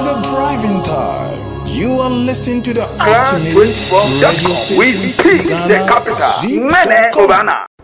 your driving time. You are listening to the Ultimate Radio Station, Ghana, the capital, Mene Obana.